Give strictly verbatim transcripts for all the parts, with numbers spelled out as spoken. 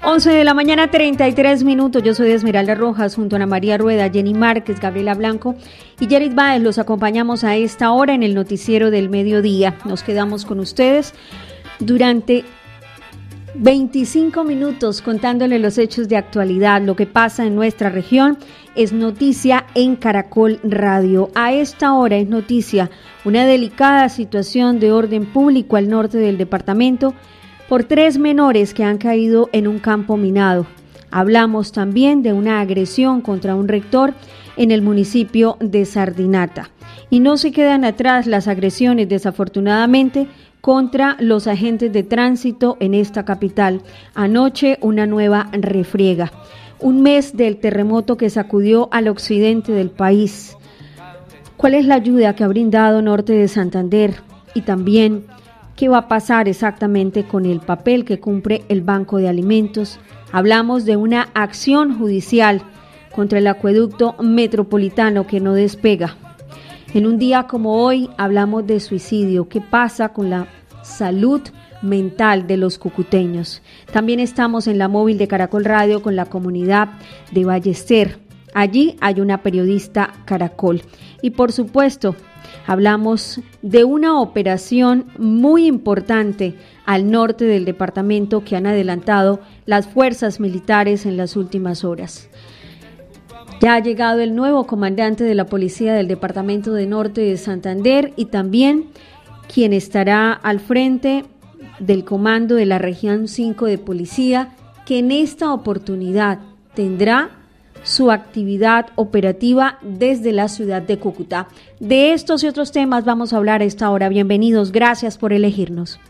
once de la mañana, treinta y tres minutos. Yo soy Esmeralda Rojas, junto a Ana María Rueda, Jenny Márquez, Gabriela Blanco y Yerit Báez. Los acompañamos a esta hora en el noticiero del mediodía. Nos quedamos con ustedes durante veinticinco minutos contándole los hechos de actualidad, lo que pasa en nuestra región. Es noticia en Caracol Radio. A esta hora es noticia una delicada situación de orden público al norte del departamento por tres menores que han caído en un campo minado. Hablamos también de una agresión contra un rector en el municipio de Sardinata. Y no se quedan atrás las agresiones, desafortunadamente, contra los agentes de tránsito en esta capital. Anoche una nueva refriega. Un mes del terremoto que sacudió al occidente del país. ¿Cuál es la ayuda que ha brindado Norte de Santander? Y también, ¿qué va a pasar exactamente con el papel que cumple el Banco de Alimentos? Hablamos de una acción judicial contra el acueducto metropolitano que no despega. En un día como hoy hablamos de suicidio. ¿Qué pasa con la salud mental de los cucuteños? También estamos en la móvil de Caracol Radio con la comunidad de Ballester. Allí hay una periodista Caracol. Y por supuesto, hablamos de una operación muy importante al norte del departamento que han adelantado las fuerzas militares en las últimas horas. Ya ha llegado el nuevo comandante de la policía del departamento de Norte de Santander y también quien estará al frente del comando de la región cinco de policía, que en esta oportunidad tendrá su actividad operativa desde la ciudad de Cúcuta. De estos y otros temas vamos a hablar a esta hora. Bienvenidos, gracias por elegirnos.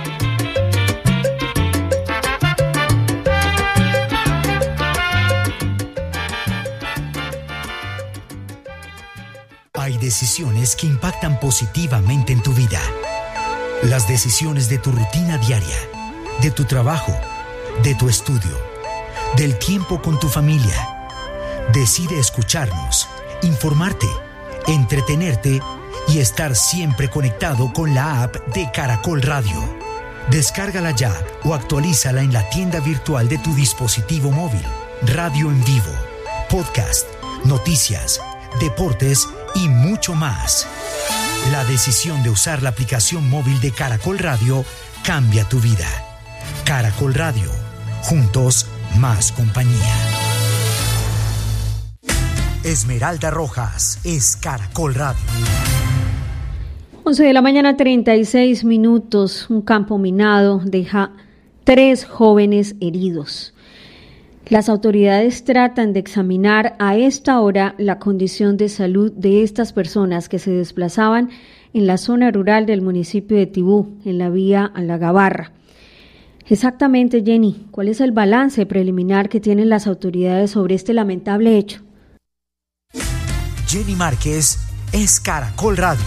Hay decisiones que impactan positivamente en tu vida. Las decisiones de tu rutina diaria, de tu trabajo, de tu estudio, del tiempo con tu familia. Decide escucharnos, informarte, entretenerte y estar siempre conectado con la app de Caracol Radio. Descárgala ya o actualízala en la tienda virtual de tu dispositivo móvil. Radio en vivo, podcast, noticias, deportes y mucho más. La decisión de usar la aplicación móvil de Caracol Radio cambia tu vida. Caracol Radio, juntos más compañía. Esmeralda Rojas es Caracol Radio. once de la mañana, treinta y seis minutos. Un campo minado deja tres jóvenes heridos. Las autoridades tratan de examinar a esta hora la condición de salud de estas personas que se desplazaban en la zona rural del municipio de Tibú, en la vía a La Gabarra. Exactamente, Jenny, ¿cuál es el balance preliminar que tienen las autoridades sobre este lamentable hecho? Jenny Márquez es Caracol Radio.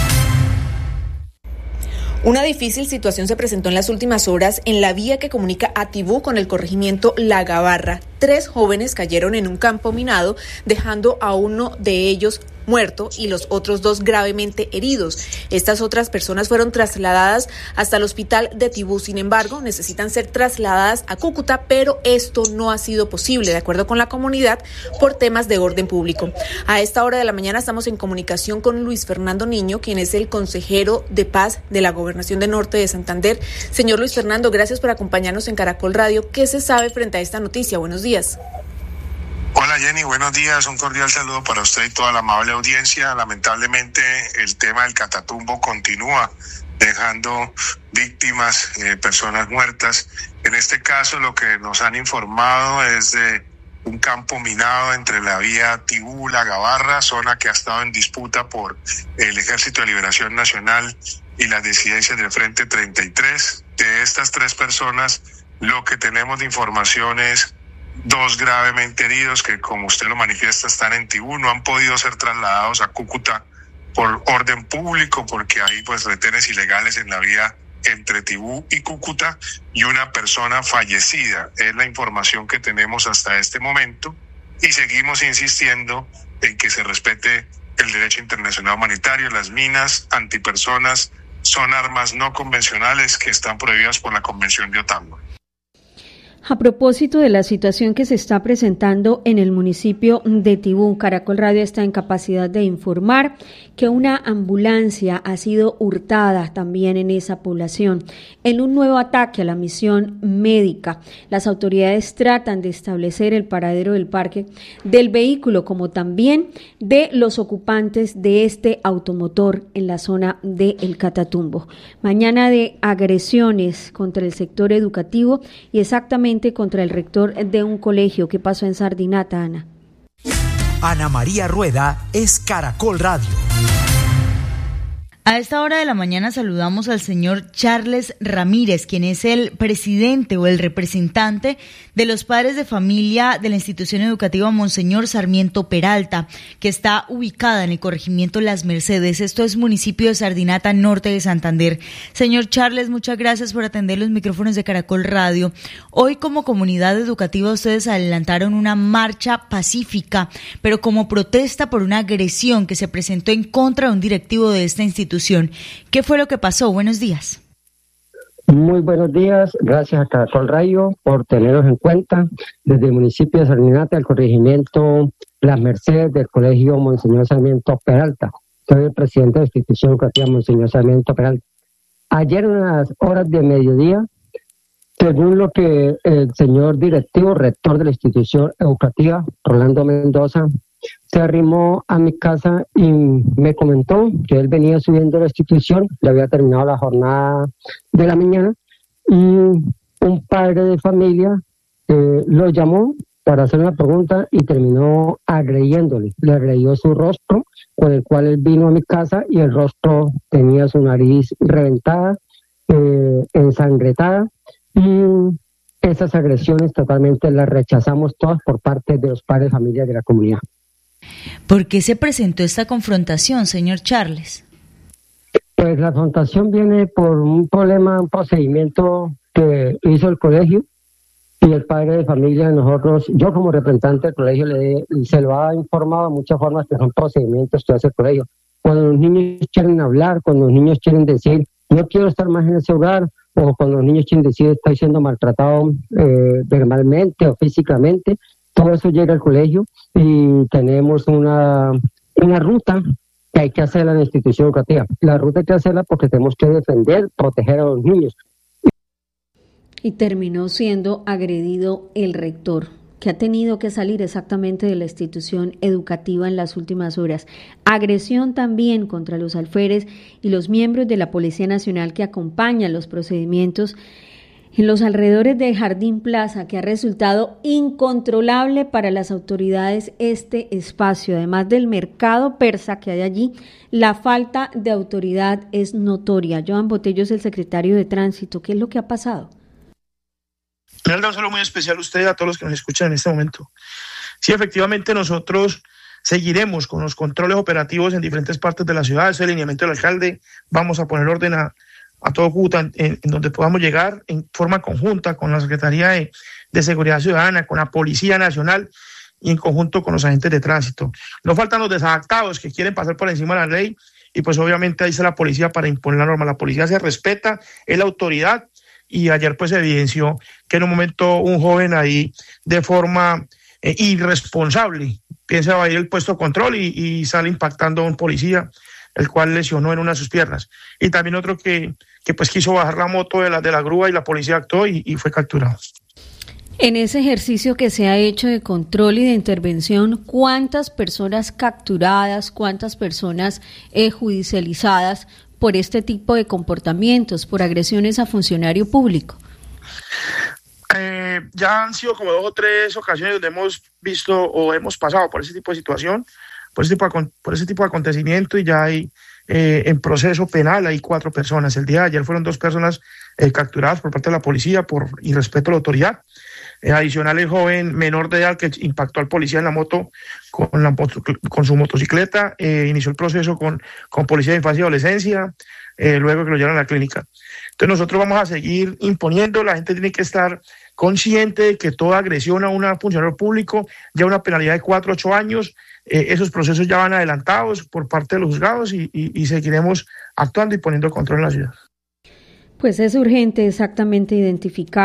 Una difícil situación se presentó en las últimas horas en la vía que comunica a Tibú con el corregimiento La Gabarra. Tres jóvenes cayeron en un campo minado, dejando a uno de ellos muerto y los otros dos gravemente heridos. Estas otras personas fueron trasladadas hasta el hospital de Tibú. Sin embargo, necesitan ser trasladadas a Cúcuta, pero esto no ha sido posible, de acuerdo con la comunidad, por temas de orden público. A esta hora de la mañana estamos en comunicación con Luis Fernando Niño, quien es el consejero de paz de la Gobernación de Norte de Santander. Señor Luis Fernando, gracias por acompañarnos en Caracol Radio. ¿Qué se sabe frente a esta noticia? Buenos días. Hola Jenny, buenos días, un cordial saludo para usted y toda la amable audiencia. Lamentablemente el tema del Catatumbo continúa dejando víctimas, eh, personas muertas. En este caso lo que nos han informado es de un campo minado entre la vía Tibú, La Gabarra, zona que ha estado en disputa por el Ejército de Liberación Nacional y las disidencias del Frente treinta y tres. De estas tres personas, lo que tenemos de información es dos gravemente heridos que, como usted lo manifiesta, están en Tibú. No han podido ser trasladados a Cúcuta por orden público porque hay pues retenes ilegales en la vía entre Tibú y Cúcuta, y una persona fallecida. Es la información que tenemos hasta este momento y seguimos insistiendo en que se respete el derecho internacional humanitario. Las minas antipersonas son armas no convencionales que están prohibidas por la Convención de Ottawa. A propósito de la situación que se está presentando en el municipio de Tibú, Caracol Radio está en capacidad de informar que una ambulancia ha sido hurtada también en esa población. En un nuevo ataque a la misión médica, las autoridades tratan de establecer el paradero del parque del vehículo, como también de los ocupantes de este automotor en la zona de El Catatumbo. Mañana de agresiones contra el sector educativo y exactamente contra el rector de un colegio. ¿Qué pasó en Sardinata, Ana? Ana María Rueda es Caracol Radio. A esta hora de la mañana saludamos al señor Charles Ramírez, quien es el presidente o el representante de los padres de familia de la institución educativa Monseñor Sarmiento Peralta, que está ubicada en el corregimiento Las Mercedes. Esto es municipio de Sardinata, norte de Santander. Señor Charles, muchas gracias por atender los micrófonos de Caracol Radio. Hoy, como comunidad educativa, ustedes adelantaron una marcha pacífica, pero como protesta por una agresión que se presentó en contra de un directivo de esta institución. ¿Qué fue lo que pasó? Buenos días. Muy buenos días, gracias a Caracol Radio por tenernos en cuenta. Desde el municipio de Sardinata, el corregimiento Las Mercedes del Colegio Monseñor Sarmiento Peralta. Soy el presidente de la institución educativa Monseñor Sarmiento Peralta. Ayer en las horas de mediodía, según lo que el señor directivo, rector de la institución educativa, Rolando Mendoza, se arrimó a mi casa y me comentó que él venía subiendo la institución, ya había terminado la jornada de la mañana, y un padre de familia eh, lo llamó para hacer una pregunta y terminó agrediéndole. Le agredió su rostro, con el cual él vino a mi casa y el rostro tenía su nariz reventada, eh, ensangrentada, y esas agresiones totalmente las rechazamos todas por parte de los padres de familia de la comunidad. ¿Por qué se presentó esta confrontación, señor Charles? Pues la confrontación viene por un problema, un procedimiento que hizo el colegio y el padre de familia. Nosotros, yo como representante del colegio, le, se lo ha informado de muchas formas que son procedimientos que hace el colegio. Cuando los niños quieren hablar, cuando los niños quieren decir, no quiero estar más en ese hogar, o cuando los niños quieren decir, estoy siendo maltratado eh, verbalmente o físicamente, todo eso llega al colegio y tenemos una, una ruta que hay que hacer en la institución educativa. La ruta hay que hacerla porque tenemos que defender, proteger a los niños. Y terminó siendo agredido el rector, que ha tenido que salir exactamente de la institución educativa en las últimas horas. Agresión también contra los alférez y los miembros de la Policía Nacional que acompañan los procedimientos en los alrededores de Jardín Plaza, que ha resultado incontrolable para las autoridades este espacio. Además del mercado persa que hay allí, la falta de autoridad es notoria. Joan Botello es el secretario de Tránsito. ¿Qué es lo que ha pasado? Me da un saludo muy especial a usted y a todos los que nos escuchan en este momento. Sí, efectivamente, nosotros seguiremos con los controles operativos en diferentes partes de la ciudad. Ese es el lineamiento del alcalde. Vamos a poner orden a a todo Cúcuta, en, en donde podamos llegar en forma conjunta con la Secretaría de, de Seguridad Ciudadana, con la Policía Nacional y en conjunto con los agentes de tránsito. No faltan los desadaptados que quieren pasar por encima de la ley y pues obviamente ahí está la policía para imponer la norma. La policía se respeta, es la autoridad y ayer pues se evidenció que en un momento un joven ahí de forma eh, irresponsable piensa ir el puesto de control y, y sale impactando a un policía, el cual lesionó en una de sus piernas. Y también otro que, que pues quiso bajar la moto de la, de la grúa y la policía actuó y, y fue capturado. En ese ejercicio que se ha hecho de control y de intervención, ¿cuántas personas capturadas, cuántas personas eh, judicializadas por este tipo de comportamientos, por agresiones a funcionario público? Eh, ya han sido como dos o tres ocasiones donde hemos visto o hemos pasado por ese tipo de situación, por ese tipo de, por ese tipo de acontecimiento y ya hay eh, en proceso penal hay cuatro personas. El día de ayer fueron dos personas eh, capturadas por parte de la policía por irrespeto a la autoridad. Eh, adicional, el joven menor de edad que impactó al policía en la moto con, la, con su motocicleta, eh, inició el proceso con, con policía de infancia y adolescencia, eh, luego que lo llevaron a la clínica. Entonces nosotros vamos a seguir imponiendo, la gente tiene que estar consciente de que toda agresión a un funcionario público lleva una penalidad de cuatro a ocho años, eh, esos procesos ya van adelantados por parte de los juzgados y, y, y seguiremos actuando y poniendo control en la ciudad. Pues es urgente exactamente identificar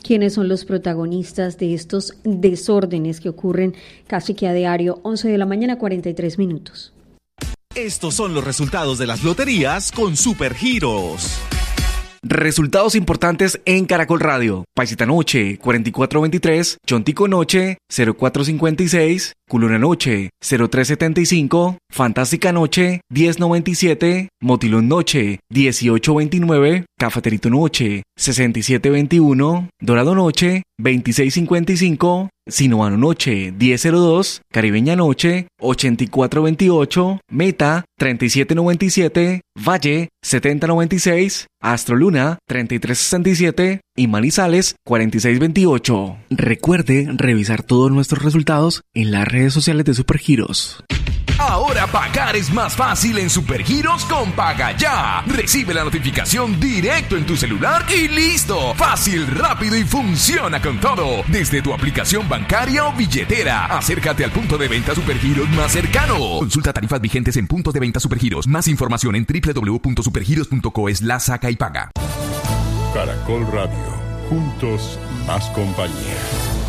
quiénes son los protagonistas de estos desórdenes que ocurren casi que a diario. Once de la mañana, cuarenta y tres minutos. Estos son los resultados de las loterías con Supergiros. Resultados importantes en Caracol Radio. Paisita Noche, cuarenta y cuatro veintitrés. Chontico Noche, cero cuatro cincuenta y seis. Culona Noche, cero tres setenta y cinco. Fantástica Noche, diez noventa y siete. Motilón Noche, dieciocho veintinueve. Cafeterito Noche, sesenta y siete veintiuno. Dorado Noche, veintiséis cincuenta y cinco. Sinuano Noche, diez cero dos. Caribeña Noche, ochenta y cuatro veintiocho. Meta, treinta y siete noventa y siete. Valle, setenta noventa y seis. Astroluna, treinta y tres sesenta y siete. Y Manizales, cuarenta y seis veintiocho. Recuerde revisar todos nuestros resultados en las redes sociales de Supergiros. Ahora pagar es más fácil en Supergiros con Paga Ya. Recibe la notificación directo en tu celular y listo. Fácil, rápido y funciona con todo. Desde tu aplicación bancaria o billetera. Acércate al punto de venta Supergiros más cercano. Consulta tarifas vigentes en puntos de venta Supergiros. Más información en doble u doble u doble u punto supergiros punto co slash saca y paga. Caracol Radio. Juntos, más compañía.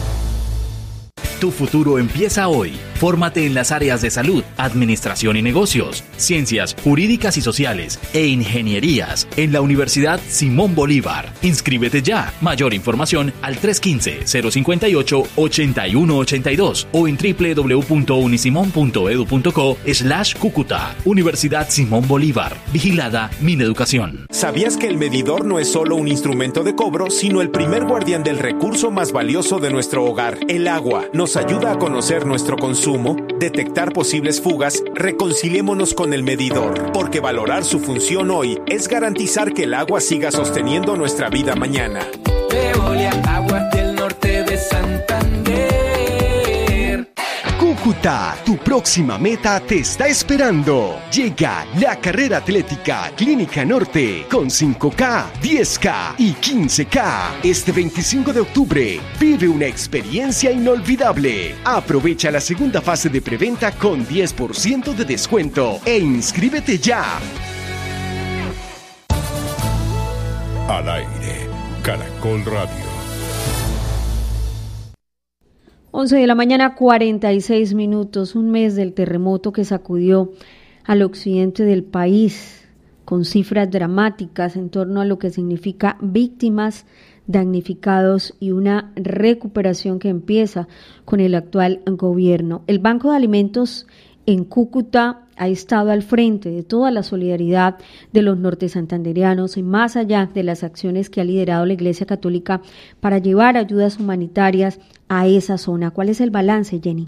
Tu futuro empieza hoy. Fórmate en las áreas de salud, administración y negocios, ciencias jurídicas y sociales e ingenierías en la Universidad Simón Bolívar. Inscríbete ya. Mayor información al tres uno cinco, cero cinco ocho, ocho uno ocho dos o en doble u doble u doble u punto unisimón punto edu punto co slash Cúcuta. Universidad Simón Bolívar. Vigilada Mineducación. ¿Sabías que el medidor no es solo un instrumento de cobro, sino el primer guardián del recurso más valioso de nuestro hogar, el agua? Nos ayuda a conocer nuestro consumo, detectar posibles fugas. Reconciliémonos con el medidor, porque valorar su función hoy es garantizar que el agua siga sosteniendo nuestra vida mañana. Veolia, Aguas del Norte de Santander. Cúcuta, tu próxima meta te está esperando. Llega la carrera atlética Clínica Norte con cinco K, diez K y quince K. Este veinticinco de octubre vive una experiencia inolvidable. Aprovecha la segunda fase de preventa con diez por ciento de descuento e inscríbete ya. Al aire, Caracol Radio. once de la mañana, cuarenta y seis minutos, un mes del terremoto que sacudió al occidente del país, con cifras dramáticas en torno a lo que significa víctimas, damnificados y una recuperación que empieza con el actual gobierno. El Banco de Alimentos en Cúcuta ha estado al frente de toda la solidaridad de los nortesantanderianos y más allá de las acciones que ha liderado la Iglesia Católica para llevar ayudas humanitarias a esa zona. ¿Cuál es el balance, Jenny?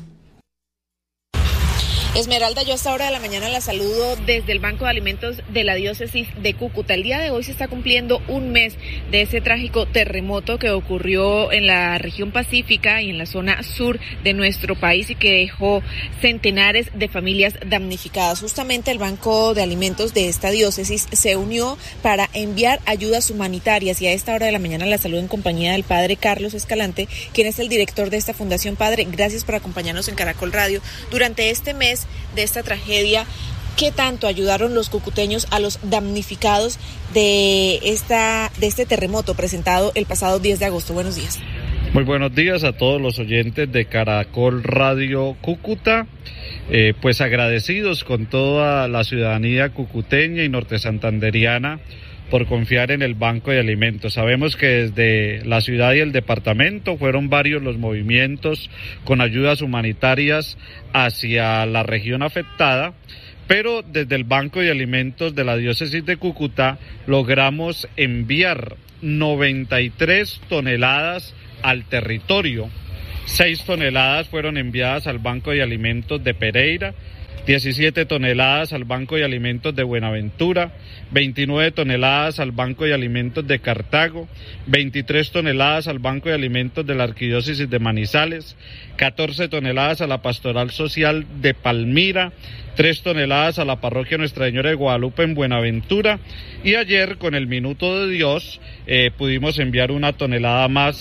Esmeralda, yo a esta hora de la mañana la saludo desde el Banco de Alimentos de la Diócesis de Cúcuta. El día de hoy se está cumpliendo un mes de ese trágico terremoto que ocurrió en la región pacífica y en la zona sur de nuestro país y que dejó centenares de familias damnificadas. Justamente el Banco de Alimentos de esta diócesis se unió para enviar ayudas humanitarias y a esta hora de la mañana la saludo en compañía del padre Carlos Escalante, quien es el director de esta fundación. Padre, gracias por acompañarnos en Caracol Radio durante este mes de esta tragedia. ¿Qué tanto ayudaron los cucuteños a los damnificados de esta de este terremoto presentado el pasado diez de agosto? Buenos días. Muy buenos días a todos los oyentes de Caracol Radio Cúcuta. Eh, pues agradecidos con toda la ciudadanía cucuteña y nortesantanderiana por confiar en el Banco de Alimentos. Sabemos que desde la ciudad y el departamento fueron varios los movimientos con ayudas humanitarias hacia la región afectada, pero desde el Banco de Alimentos de la Diócesis de Cúcuta logramos enviar noventa y tres toneladas al territorio. seis toneladas fueron enviadas al Banco de Alimentos de Pereira, diecisiete toneladas al Banco de Alimentos de Buenaventura, veintinueve toneladas al Banco de Alimentos de Cartago, veintitrés toneladas al Banco de Alimentos de la Arquidiócesis de Manizales, catorce toneladas a la Pastoral Social de Palmira, tres toneladas a la Parroquia Nuestra Señora de Guadalupe en Buenaventura y ayer con el Minuto de Dios eh, pudimos enviar una tonelada más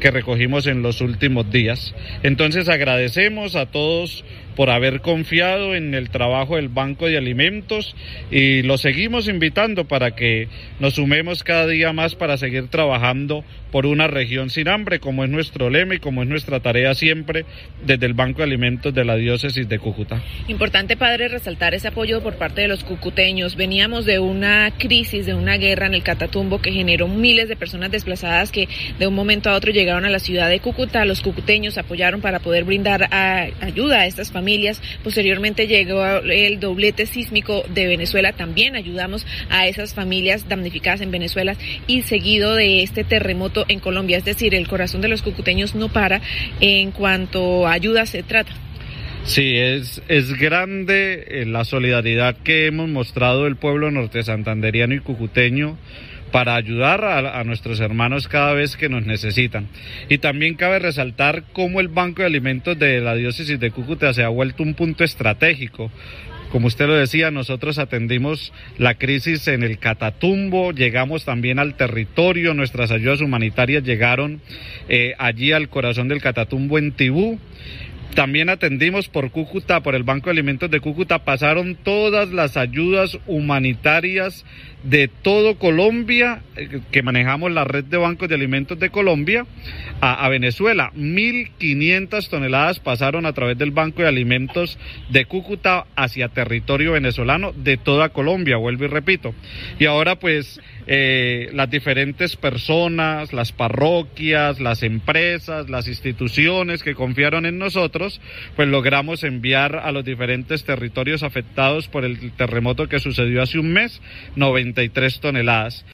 que recogimos en los últimos días. Entonces agradecemos a todos por haber confiado en el trabajo del Banco de Alimentos y los seguimos invitando para que nos sumemos cada día más para seguir trabajando por una región sin hambre, como es nuestro lema y como es nuestra tarea siempre desde el Banco de Alimentos de la Diócesis de Cúcuta. Importante, padre, resaltar ese apoyo por parte de los cucuteños. Veníamos de una crisis, de una guerra en el Catatumbo que generó miles de personas desplazadas que de un momento a otro llegaron a la ciudad de Cúcuta. Los cucuteños apoyaron para poder brindar a, ayuda a estas familias. Posteriormente llegó el doblete sísmico de Venezuela, también ayudamos a esas familias damnificadas en Venezuela y seguido de este terremoto en Colombia, es decir, el corazón de los cucuteños no para en cuanto a ayuda se trata. Sí, es, es grande eh, la solidaridad que hemos mostrado el pueblo norte santanderiano y cucuteño para ayudar a, a nuestros hermanos cada vez que nos necesitan. Y también cabe resaltar cómo el Banco de Alimentos de la Diócesis de Cúcuta se ha vuelto un punto estratégico. Como usted lo decía, nosotros atendimos la crisis en el Catatumbo, llegamos también al territorio, nuestras ayudas humanitarias llegaron eh, allí al corazón del Catatumbo en Tibú. También atendimos por Cúcuta, por el Banco de Alimentos de Cúcuta, pasaron todas las ayudas humanitarias de todo Colombia, que manejamos la red de bancos de alimentos de Colombia, a, a Venezuela. mil quinientas toneladas pasaron a través del Banco de Alimentos de Cúcuta hacia territorio venezolano de toda Colombia, vuelvo y repito. Y ahora pues eh, las diferentes personas, las parroquias, las empresas, las instituciones que confiaron en nosotros, pues logramos enviar a los diferentes territorios afectados por el terremoto que sucedió hace un mes, noventa y tres toneladas.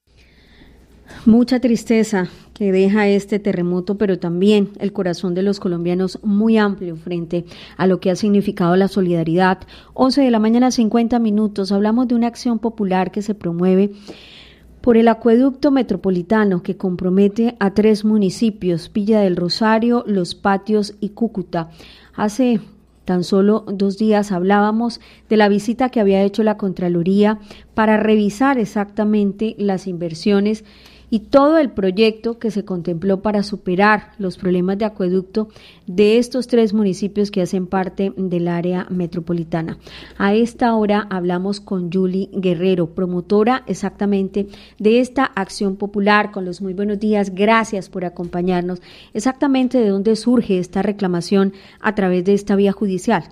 Mucha tristeza que deja este terremoto, pero también el corazón de los colombianos muy amplio frente a lo que ha significado la solidaridad. once de la mañana, cincuenta minutos. Hablamos de una acción popular que se promueve por el acueducto metropolitano que compromete a tres municipios, Villa del Rosario, Los Patios y Cúcuta. Hace tan solo dos días hablábamos de la visita que había hecho la Contraloría para revisar exactamente las inversiones y todo el proyecto que se contempló para superar los problemas de acueducto de estos tres municipios que hacen parte del área metropolitana. A esta hora hablamos con Julie Guerrero, promotora exactamente de esta acción popular. Con los muy buenos días, gracias por acompañarnos. Exactamente de dónde surge esta reclamación a través de esta vía judicial.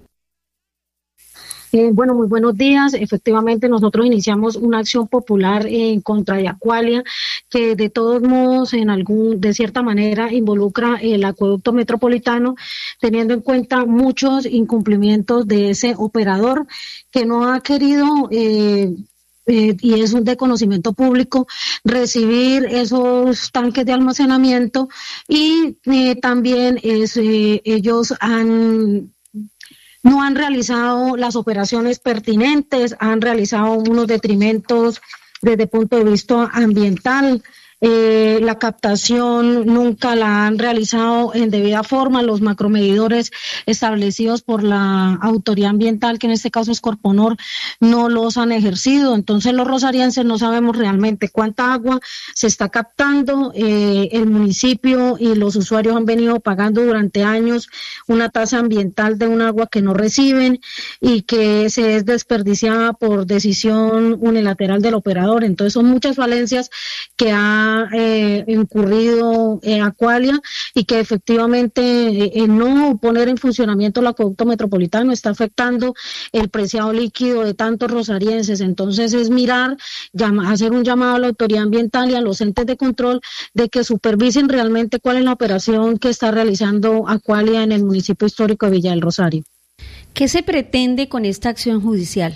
Eh, bueno, muy buenos días. Efectivamente, nosotros iniciamos una acción popular en contra de Aqualia, que de todos modos, en algún, de cierta manera, involucra el acueducto metropolitano, teniendo en cuenta muchos incumplimientos de ese operador que no ha querido eh, Eh, y es un de conocimiento público, recibir esos tanques de almacenamiento y eh, también es, eh, ellos han no han realizado las operaciones pertinentes, han realizado unos detrimentos desde el punto de vista ambiental. Eh, la captación nunca la han realizado en debida forma, los macromedidores establecidos por la autoridad ambiental, que en este caso es Corponor, no los han ejercido. Entonces los rosarienses no sabemos realmente cuánta agua se está captando. Eh, el municipio y los usuarios han venido pagando durante años una tasa ambiental de un agua que no reciben y que se es desperdiciada por decisión unilateral del operador. Entonces son muchas falencias que ha Eh, incurrido eh, Aqualia y que efectivamente eh, eh, no poner en funcionamiento el acueducto metropolitano está afectando el preciado líquido de tantos rosarienses. Entonces es mirar, llama, hacer un llamado a la autoridad ambiental y a los entes de control de que supervisen realmente cuál es la operación que está realizando Aqualia en el municipio histórico de Villa del Rosario. ¿Qué se pretende con esta acción judicial?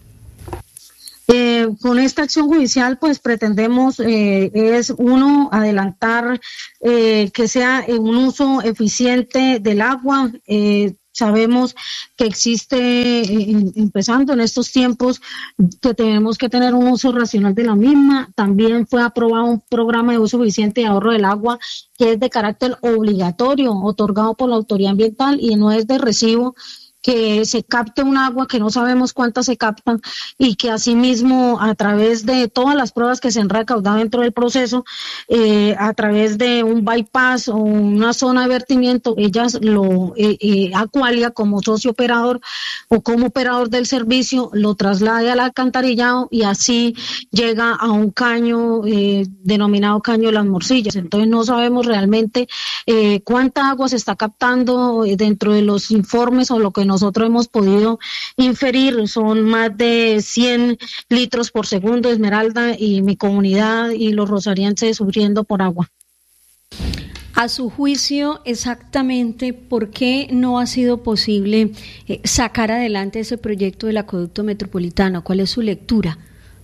Eh, con esta acción judicial, pues pretendemos, eh, es uno, adelantar eh, que sea un uso eficiente del agua. Eh, sabemos que existe, eh, empezando en estos tiempos, que tenemos que tener un uso racional de la misma. También fue aprobado un programa de uso eficiente y ahorro del agua que es de carácter obligatorio, otorgado por la autoridad ambiental y no es de recibo, que se capte un agua que no sabemos cuántas se captan y que asimismo a través de todas las pruebas que se han recaudado dentro del proceso, eh, a través de un bypass o una zona de vertimiento, ellas lo, eh, eh, Aqualia como socio operador o como operador del servicio lo traslade al alcantarillado y así llega a un caño eh, denominado Caño de las Morcillas. Entonces no sabemos realmente eh, cuánta agua se está captando eh, dentro de los informes o lo que nosotros hemos podido inferir. Son más de cien litros por segundo, Esmeralda, y mi comunidad y los rosarienses sufriendo por agua. A su juicio, exactamente, ¿por qué no ha sido posible eh, sacar adelante ese proyecto del acueducto metropolitano? ¿Cuál es su lectura?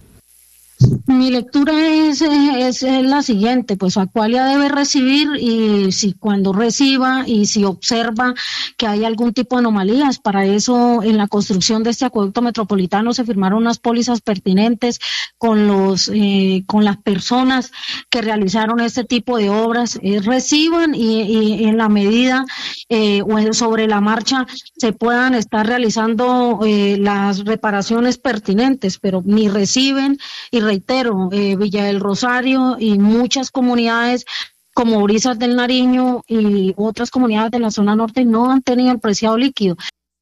Mi lectura es, es, es la siguiente, pues Aqualia debe recibir y si cuando reciba y si observa que hay algún tipo de anomalías, para eso en la construcción de este acueducto metropolitano se firmaron unas pólizas pertinentes con los eh, con las personas que realizaron este tipo de obras, eh, reciban y, y en la medida eh, o sobre la marcha se puedan estar realizando eh, las reparaciones pertinentes, pero ni reciben y reitero, eh, Villa del Rosario y muchas comunidades como Brisas del Nariño y otras comunidades de la zona norte no han tenido el preciado líquido.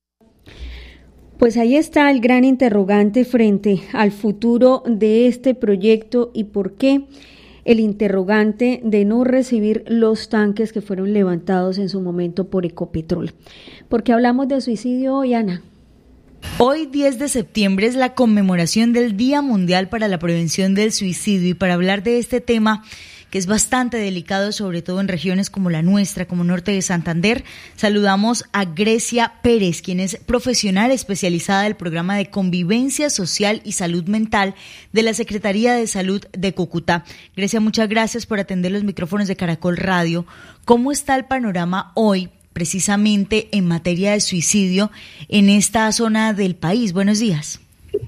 Pues ahí está el gran interrogante frente al futuro de este proyecto y por qué el interrogante de no recibir los tanques que fueron levantados en su momento por Ecopetrol. ¿Por qué hablamos de suicidio hoy, Ana? Hoy, diez de septiembre, es la conmemoración del Día Mundial para la Prevención del Suicidio y para hablar de este tema que es bastante delicado, sobre todo en regiones como la nuestra, como Norte de Santander, saludamos a Grecia Pérez, quien es profesional especializada del programa de Convivencia Social y Salud Mental de la Secretaría de Salud de Cúcuta. Grecia, muchas gracias por atender los micrófonos de Caracol Radio. ¿Cómo está el panorama hoy precisamente en materia de suicidio en esta zona del país? Buenos días.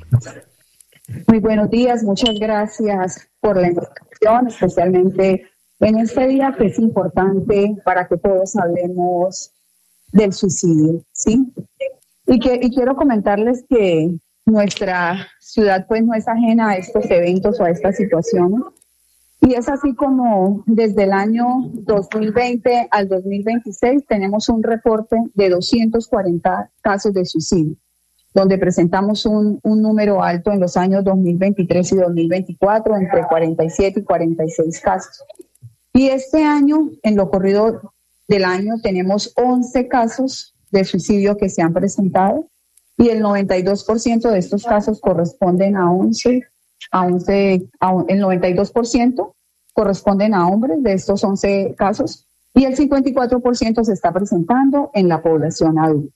Muy buenos días, muchas gracias por la invitación, especialmente en este día que es importante para que todos hablemos del suicidio, ¿sí? Y, que, y quiero comentarles que nuestra ciudad pues no es ajena a estos eventos o a estas situaciones. Y es así como desde el año dos mil veinte al dos mil veintiséis tenemos un reporte de doscientos cuarenta casos de suicidio, donde presentamos un, un número alto en los años dos mil veintitrés y dos mil veinticuatro, entre cuarenta y siete y cuarenta y seis casos. Y este año, en lo corrido del año, tenemos once casos de suicidio que se han presentado y el noventa y dos por ciento de estos casos corresponden a once A once, a, el noventa y dos por ciento corresponden a hombres de estos once casos y el cincuenta y cuatro por ciento se está presentando en la población adulta.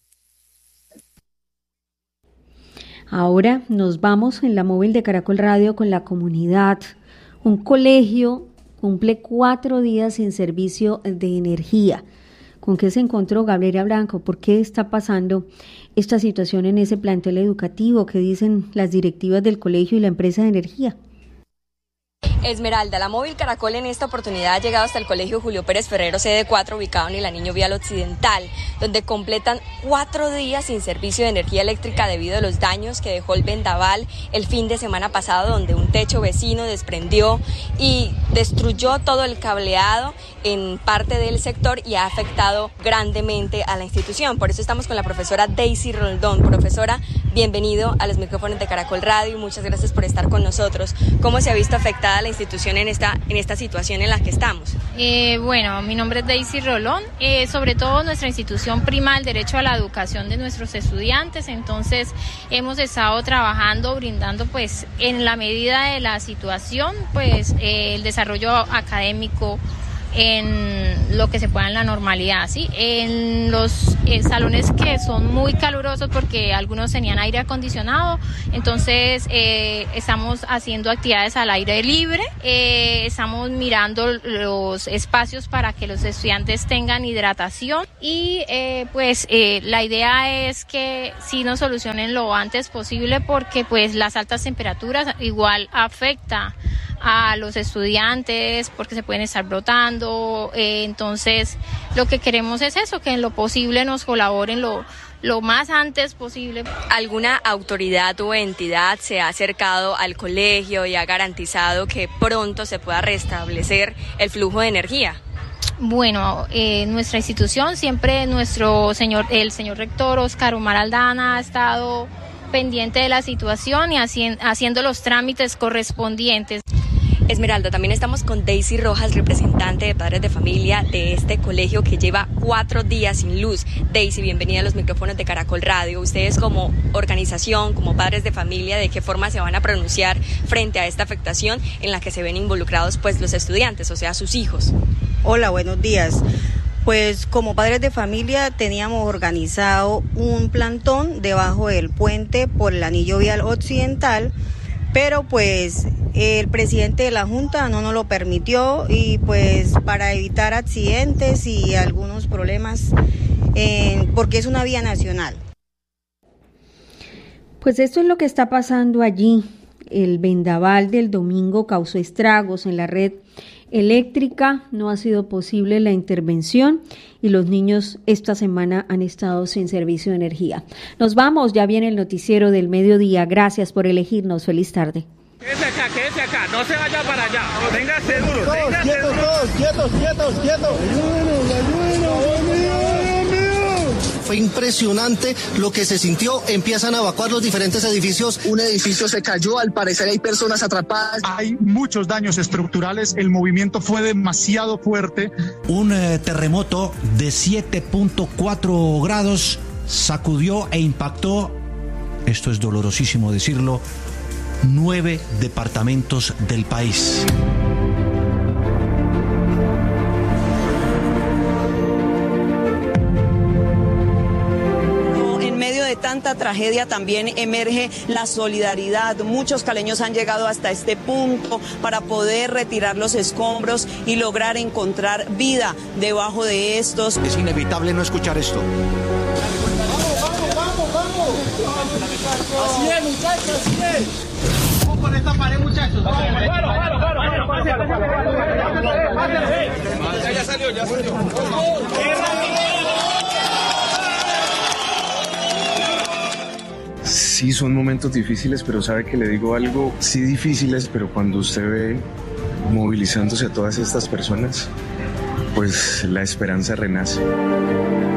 Ahora nos vamos en la móvil de Caracol Radio con la comunidad. Un colegio cumple cuatro días sin servicio de energía. ¿Con qué se encontró Gabriela Blanco? ¿Por qué está pasando esta situación en ese plantel educativo? ¿Qué dicen las directivas del colegio y la empresa de energía? Esmeralda, la móvil Caracol en esta oportunidad ha llegado hasta el colegio Julio Pérez Ferrero, sede cuatro, ubicado en el Anillo Vial Occidental, donde completan cuatro días sin servicio de energía eléctrica debido a los daños que dejó el vendaval el fin de semana pasado, donde un techo vecino desprendió y destruyó todo el cableado en parte del sector y ha afectado grandemente a la institución. Por eso estamos con la profesora Daisy Roldón. Profesora, bienvenido a los micrófonos de Caracol Radio y muchas gracias por estar con nosotros. ¿Cómo se ha visto afectada la institución en esta, en esta situación en la que estamos? Eh, bueno, mi nombre es Daisy Rolón. Eh, sobre todo nuestra institución prima el derecho a la educación de nuestros estudiantes, entonces hemos estado trabajando, brindando pues en la medida de la situación pues eh, el desarrollo académico en lo que se pueda en la normalidad, ¿sí? En los eh, salones que son muy calurosos porque algunos tenían aire acondicionado, entonces eh, estamos haciendo actividades al aire libre, eh, estamos mirando los espacios para que los estudiantes tengan hidratación y eh, pues eh, la idea es que sí nos solucionen lo antes posible porque pues las altas temperaturas igual afecta a los estudiantes porque se pueden estar brotando, eh, entonces lo que queremos es eso, que en lo posible nos colaboren lo, lo más antes posible. ¿Alguna autoridad o entidad se ha acercado al colegio y ha garantizado que pronto se pueda restablecer el flujo de energía? Bueno, eh, nuestra institución siempre, nuestro señor, el señor rector Oscar Omar Aldana ha estado pendiente de la situación y haci- haciendo los trámites correspondientes. Esmeralda, también estamos con Daisy Rojas, representante de padres de familia de este colegio que lleva cuatro días sin luz. Daisy, bienvenida a los micrófonos de Caracol Radio. Ustedes como organización, como padres de familia, ¿de qué forma se van a pronunciar frente a esta afectación en la que se ven involucrados pues los estudiantes, o sea, sus hijos? Hola, buenos días. Pues como padres de familia teníamos organizado un plantón debajo del puente por el anillo vial occidental, pero pues el presidente de la Junta no nos lo permitió y pues para evitar accidentes y algunos problemas, eh, porque es una vía nacional. Pues esto es lo que está pasando allí. El vendaval del domingo causó estragos en la red eléctrica, no ha sido posible la intervención y los niños esta semana han estado sin servicio de energía. Nos vamos, ya viene el noticiero del mediodía. Gracias por elegirnos. Feliz tarde. Quédese acá, quédese acá, no se vaya para allá. Véngase duro, todos, véngase quietos, duro. Todos, quietos, quietos, quietos. Ayúdenos, ayúdenos, Dios mío, Dios mío. Fue impresionante lo que se sintió. Empiezan a evacuar los diferentes edificios. Un edificio se cayó, al parecer hay personas atrapadas. Hay muchos daños estructurales, el movimiento fue demasiado fuerte. Un eh, terremoto de siete punto cuatro grados sacudió e impactó, esto es dolorosísimo decirlo, nueve departamentos del país. En medio de tanta tragedia también emerge la solidaridad. Muchos caleños han llegado hasta este punto para poder retirar los escombros y lograr encontrar vida debajo de estos. Es inevitable no escuchar esto. Vamos, vamos, vamos. Así es, muchachos, así es. Vamos por esta pared, muchachos. Vamos, bueno, bueno, bueno, bueno. Ya salió, ya salió. Sí, son momentos difíciles, pero sabe que le digo algo, sí difíciles, pero cuando usted ve movilizándose a todas estas personas, pues la esperanza renace.